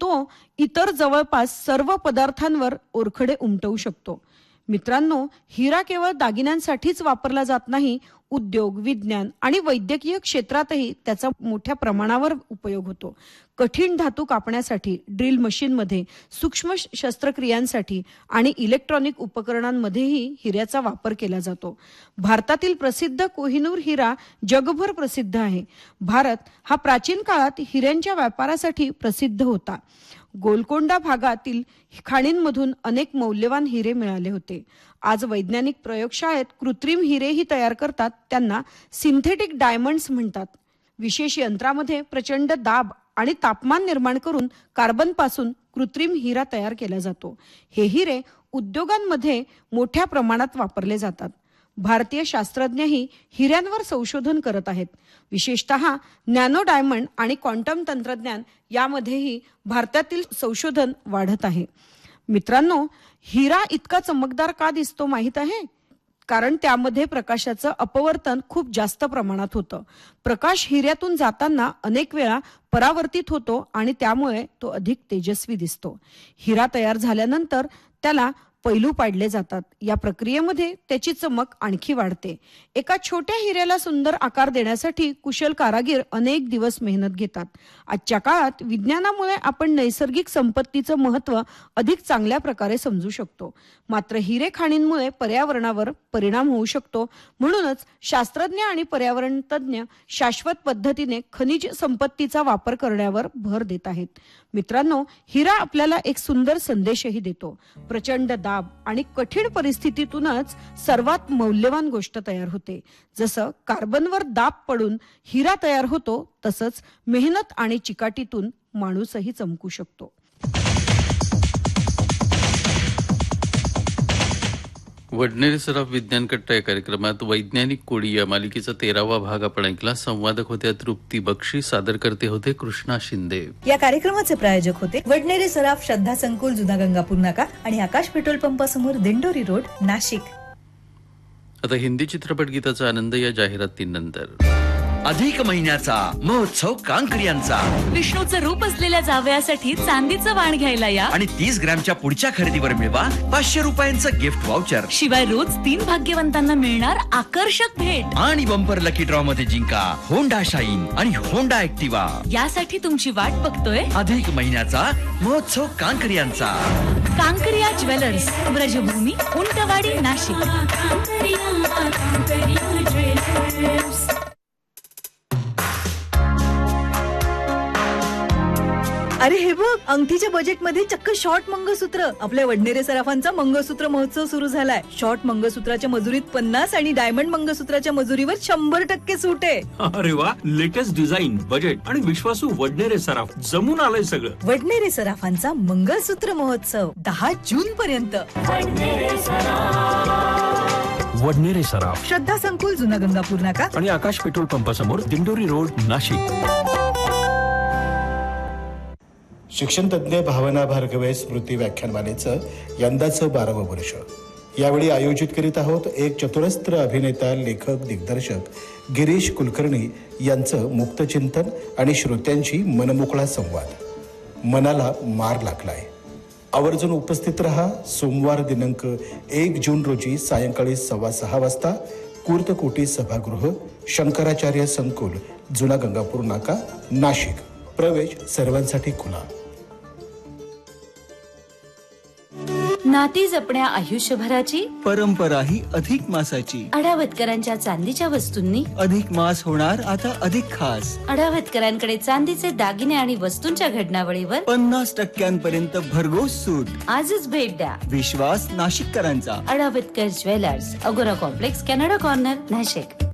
तो इतर जवळपास सर्व पदार्थांवर ओरखडे उमटवू शकतो. मित्रांनो, हिरा केवळ दागिन्यांसाठीच वापरला जात नाही, उद्योग, विज्ञान आणि वैद्यकीय क्षेत्रातही त्याचा मोठ्या प्रमाणावर उपयोग होतो. कठीण धातू कापण्यासाठी, ड्रिल मशीनमध्ये, सूक्ष्म शस्त्रक्रियांसाठी आणि इलेक्ट्रॉनिक उपकरणांमध्येही हिऱ्याचा वापर केला जातो. भारतातील प्रसिद्ध कोहिनूर हिरा जगभर प्रसिद्ध आहे. भारत हा प्राचीन काळात हिऱ्यांच्या व्यापारासाठी प्रसिद्ध होता. गोलकोंडा भागातील खाणींमधून अनेक मौल्यवान हिरे मिळाले होते. आज वैज्ञानिक प्रयोगशाळेत कृत्रिम हिरेही तयार करतात. त्यांना सिंथेटिक डायमंड्स म्हणतात. विशेष यंत्रामध्ये प्रचंड दाब आणि तापमान निर्माण करून कार्बनपासून कृत्रिम हिरा तयार केला जातो. हे हिरे उद्योगांमध्ये मोठ्या प्रमाणात वापरले जातात. भारतीय शास्त्रज्ञही हिऱ्यांवर संशोधन करत आहेत. विशेषतः नॅनो डायमंड आणि क्वांटम तंत्रज्ञान यामध्येही भारतातील संशोधन वाढत आहे. मित्रांनो, हिरा इतका चमकदार का दिसतो माहीत आहे? कारण त्यामध्ये प्रकाशाचं अपवर्तन खूप जास्त प्रमाणात होतं. प्रकाश हिऱ्यातून जाताना अनेक वेळा परावर्तित होतो आणि त्यामुळे तो अधिक तेजस्वी दिसतो. हिरा तयार झाल्यानंतर त्याला पैलू पाडले जातात. या प्रक्रियेमध्ये त्याची चमक आणखी वाढते. एका छोट्या हिऱ्याला सुंदर आकार देण्यासाठी कुशल कारागीर अनेक दिवस मेहनत घेतात. आजच्या काळात विज्ञानामुळे आपण नैसर्गिक संपत्तीचं महत्त्व अधिक चांगल्या प्रकारे समजू शकतो. मात्र हिरे खाणींमुळे पर्यावरणावर परिणाम होऊ शकतो. म्हणूनच शास्त्रज्ञ आणि पर्यावरण तज्ञ शाश्वत पद्धतीने खनिज संपत्तीचा वापर करण्यावर भर देत आहेत. मित्रांनो, हिरा आपल्याला एक सुंदर संदेशही देतो. प्रचंड दाब आणि कठीण परिस्थितीतूनच सर्वात मौल्यवान गोष्ट तयार होते. जसं कार्बनवर दाब पडून हिरा तयार होतो, तसंच मेहनत आणि चिकाटीतून माणूसही चमकू शकतो. वडनेरे सराफ विज्ञान कट्टा या कार्यक्रमात वैज्ञानिक कोडी या मालिकेचा 13वा भाग आपण ऐकला. संवादक होत्या तृप्ती बक्षी, सादर करते होते कृष्णा शिंदे. या कार्यक्रमाचे प्रायोजक होते वडनेरे सराफ श्रद्धा संकुल, जुना गंगापूर नाका आणि आकाश पेट्रोल पंपासमोर, दिंडोरी रोड, नाशिक. आता हिंदी चित्रपट गीताचा आनंद या जाहिरातीनंतर. अधिक महिन्याचा महोत्सव कांकरियांचा. विष्णूचं रूप असलेल्या जावयासाठी चांदीचं वाण घ्यायला या आणि 30 ग्रॅमच्या पुढच्या खरेदीवर मिळवा 500 रुपयांचं गिफ्ट व्हाउचर. शिवाय रोज 3 भाग्यवंतांना मिळणार आकर्षक भेट आणि बंपर लकी ड्रॉ मध्ये जिंका होंडा शाईन आणि होंडा ऍक्टिवा. यासाठी तुमची वाट बघतोय अधिक महिन्याचा महोत्सव कांकरियांचा. कांकरिया ज्वेलर्स, ब्रजभूमी, उंटवाडी, नाशिक. अरे हे बघ, अंगठीच्या बजेटमध्ये चक्क शॉर्ट मंगळसूत्र. आपल्या वडनेरे सराफांचा मंगळसूत्र महोत्सव सुरू झालाय. शॉर्ट मंगळसूत्राच्या मजुरीत 50 आणि डायमंड मंगळसूत्राच्या मजुरीवर 100% सूट आहे. अरे वा, लेटेस्ट डिझाईन, बजेट आणि विश्वासू वडनेरे सराफ जमून आलंय सगळं. वडनेरे सराफांचा मंगळसूत्र महोत्सव 10 जून पर्यंत. वडनेरे सराफ, श्रद्धा संकुल, जुना गंगापूर नाका आणि आकाश पेट्रोल पंपासमोर, दिंडोरी रोड, नाशिक. शिक्षण तज्ज्ञ भावना भार्गवे स्मृती व्याख्यानमालेचं यंदाचं 12वं वर्ष. यावेळी आयोजित करीत आहोत एक चतुरस्त्र अभिनेता, लेखक, दिग्दर्शक गिरीश कुलकर्णी यांचं मुक्तचिंतन आणि श्रोत्यांशी मनमोकळा संवाद. मनाला मार लागलाय. आवर्जून उपस्थित रहा. सोमवार दिनांक 1 जून रोजी सायंकाळी 6:15 वाजता कुर्तकोटी सभागृह, शंकराचार्य संकुल, जुना गंगापूर नाका, नाशिक. प्रवेश सर्वांसाठी खुला. नाती जपण्या आयुष्यभराची, परंपरा ही अधिक मासाची. अडावतकरांच्या चांदीच्या वस्तूंनी अधिक मास होणार आता अधिक खास. अडावतकरांकडे चांदीचे दागिने आणि वस्तूंच्या घडणावळीवर 50% भरघोस सूट. आजच भेट द्या. विश्वास नाशिककरांचा. अडावतकर ज्वेलर्स, अगोरा कॉम्प्लेक्स, कॅनडा कॉर्नर, नाशिक.